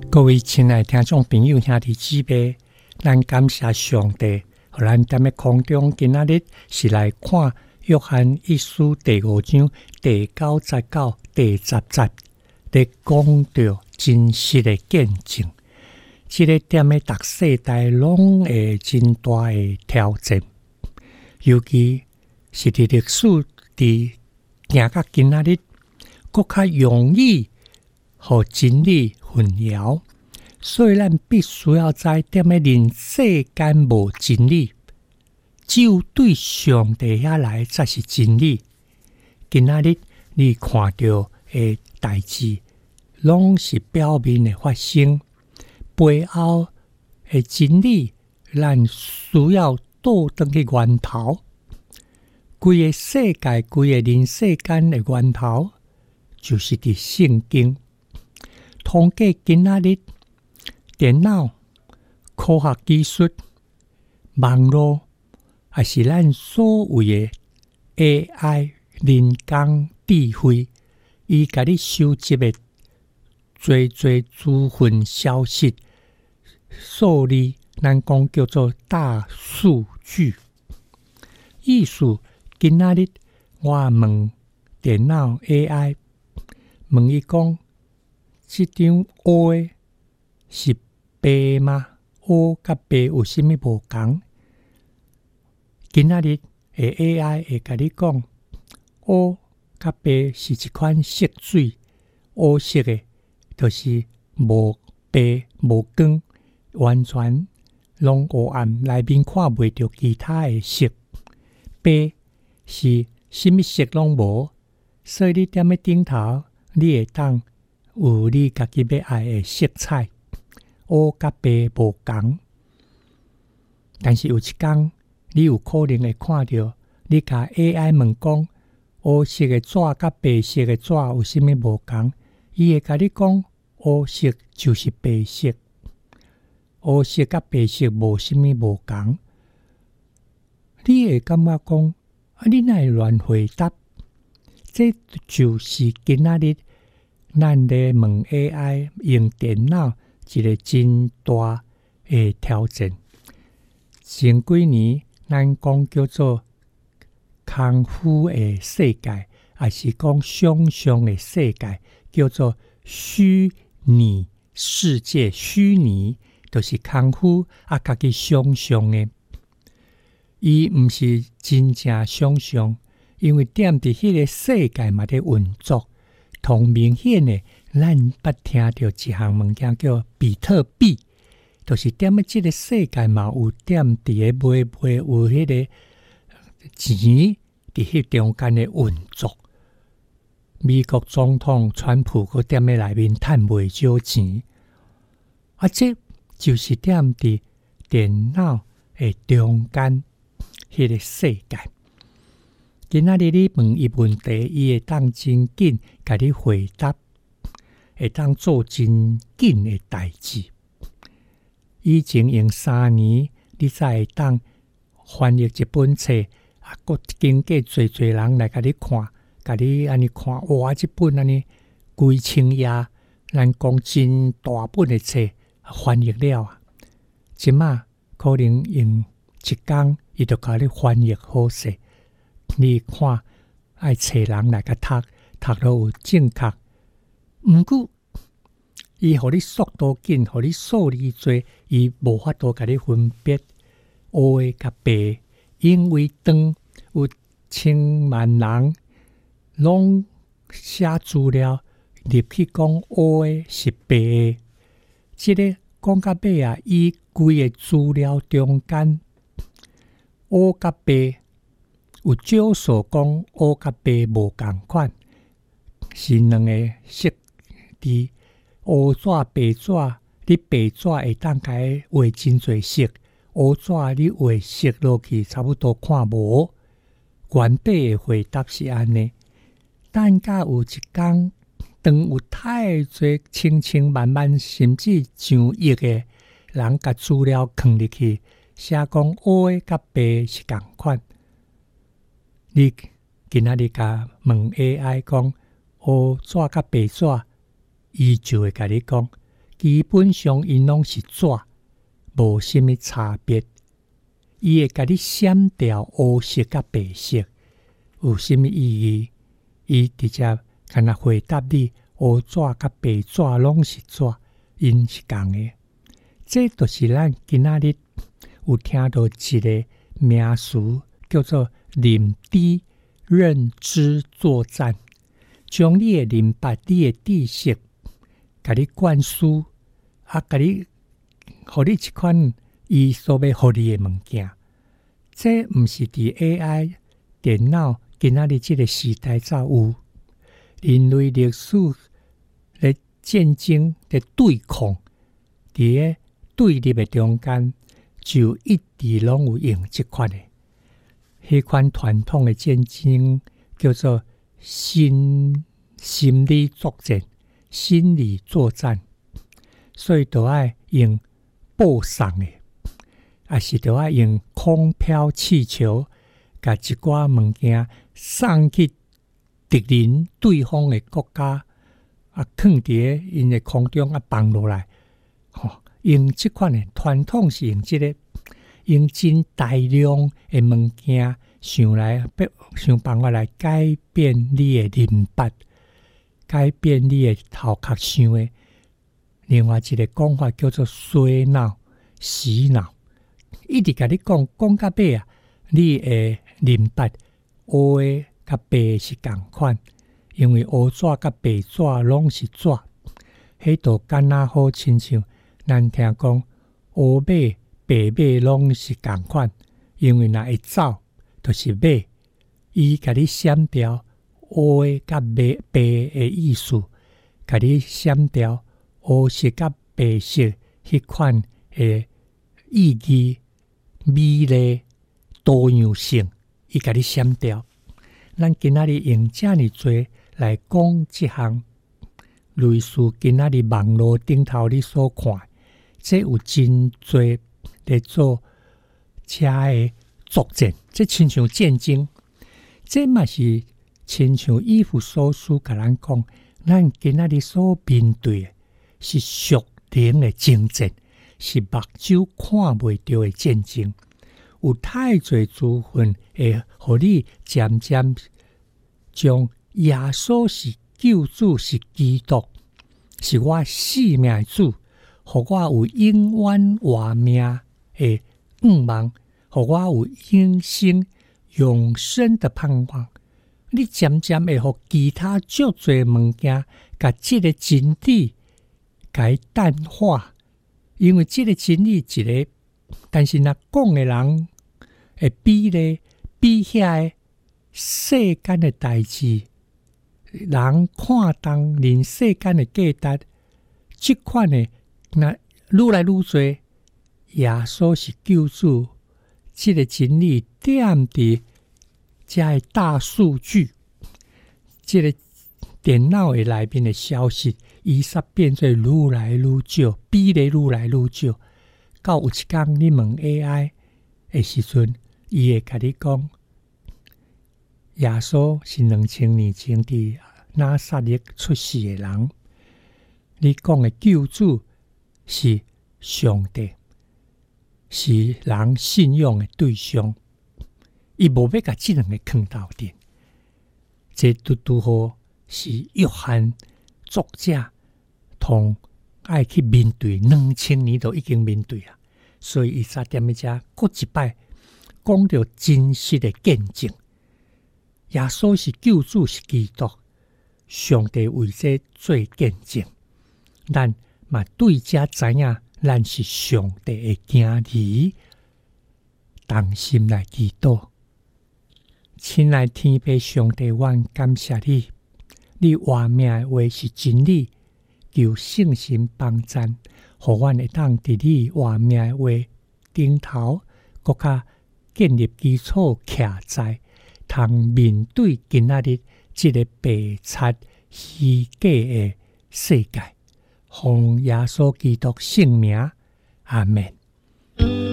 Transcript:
各位亲爱听众朋友兄弟姊妹，咱感谢上帝，互咱踮咧空中今仔日是来看约翰一书第5章第99、第10节，咧讲到真实的见证。这个点的逐世代拢会真大的挑战，尤其是伫历史伫行到今仔日，搁较容易互真理混淆，所以咱必须要知点的人世间无真理，只有对上帝遐来才是真理。今仔日你看到的代志，拢是表面的发生，背后的真理，咱需要倒转去源头。规个世界，规个人世间的源头，就是伫圣经。通过今仔日电脑、科学技术、网络，也是咱所谓的 AI 人工智慧，伊甲你收集的最资讯消息数字，咱讲叫做大数据。意思今仔日我问电脑 AI， 问伊讲，这张A是白吗？ A 甲白有啥物无同？今仔日的 AI 会甲你讲， A 甲白是一款色水，黑色的，就是无白无光，完全拢黑暗，内面看袂到其他的色。白是啥物色拢无，所以你踮咧顶头，你会当有你家己要爱的色彩。黑甲白无同，但是有一天，你有可能会看到，你甲 AI 问讲，黑色的纸甲白色的纸有啥物无同？伊会甲你讲，黑色就是白色，黑色甲白色无啥物无同。你会感觉讲，你哪会乱回答？这就是今仔日咱咧问 AI 用电脑一个真大的挑战。前几年咱讲叫做空虚的世界，还是讲想象的世界，叫做虚拟世界。虚拟就是空虚啊，家己想象的。伊毋是真正想象，因为踮伫迄个世界嘛咧运作。同明显的，咱捌听到一项物件叫比特币，就是踮咧即个世界嘛有踮伫个买有迄个钱伫迄中间的运作。美国总统川普佫踮咧内面趁袂少钱，啊，这就是踮伫电脑的中间迄个世界。今仔日你问伊问题，伊会当真紧甲你回答，会当做真紧的代志。以前用3年，你才会当翻译一本册，啊，佫经过侪人来甲你看，甲你安尼看，哇，这本安尼规千页，咱讲真大本的册翻译了啊！即马可能用一工，伊就甲你翻译好势。你看，爱找人来甲读，读到有正确。毋过，伊互你速度紧，互你数字多，伊无法度甲你分别黑甲白，因为当有千万人拢写资料入去讲黑是白的，即个讲到尾啊，伊规个资料中间黑甲白。有少数讲黑甲白无共款，是两个色字，黑纸白纸，你白纸会当甲伊画真侪色，黑纸你画色落去差不多看无。原本的回答是安尼，但甲有一天，当有太侪千万甚至上亿的人甲资料放入去，写讲黑甲白是共款。你今仔日甲问 AI 讲黑纸甲白纸，伊就会甲你讲， 基本上因拢是纸，无什么差别。伊会甲你闪掉黑色甲白色，有什么意义？伊直接敢若回答你，黑纸甲白纸拢是纸，因是共的。这就是咱今仔日有听到一个名词，叫做认知认知作战，将你的认白、你的知识，甲你灌输，甲你，互你一款伊所要互你的物件。这毋是伫 AI 电脑今仔日即个时代才有。人类历史的战争的对抗，伫个对立的中间，就一直拢有用即款的。迄款传统的战争叫做心理作战、心理作战，所以就要用报送的，也是就要用空飘气球，甲一寡物件送去敌人对方的国家，放伫因的空中放落来。用即款的传统是用用真大量的物件想办法来改变你的认白，改变你的头壳想的。另外一个讲法叫做洗脑、洗脑，一直甲你讲到尾你的认白黑的甲白是同款，因为黑纸甲白纸拢是纸，迄就敢若好亲像咱听讲黑马、白马拢是同款，因为若会走就是马，伊甲你闪掉黑的甲白的意思，甲你闪掉黑色甲白色迄款的意义、美丽、多样性，伊甲你闪掉。咱今仔日用遮尔多来讲即项，类似今仔日网络顶头你所看，这有真多在做遮的作战，这亲像战争，这嘛是亲像以弗所书甲咱讲，咱今仔日所面对的是属灵的征战，是目睭看袂到的战争。有太多资讯会互你渐渐将耶稣是救主、是基督，是我性命的主，互我有永远活命的愿望，互我有永生的盼望。你渐渐会互其他足多物件，甲这个真理甲伊淡化，因为这个真理一个，但是若讲的人会比遐世间的代志，人看重人世间的价值，即款的那愈来愈多，耶稣是救主，这个真理点伫这个大数据，这个电脑的内面的消息，伊煞变做愈来愈少，比例愈来愈少。到有一天你问 AI 的时阵，伊会甲你讲，耶稣是2000年前伫拿撒勒出世的人。你讲的救主是上帝，是人信仰的对象。伊无要甲这两个放斗阵，这拄好是约翰作者同爱去面对2000年都已经面对啊，所以伊才踮喺遮搁一摆讲到真实的见证。耶稣是救主，是基督，上帝为这做见证。咱嘛对遮知影，咱是上帝的囝儿，同心来祈祷。亲爱天父上帝，阮感谢你，你活命的话是真理，求圣神帮赞，互阮会当伫你活命的话顶头，搁较建立基础徛在，通面对今仔日这个白贼虚假的世界。奉耶稣基督圣名，阿们。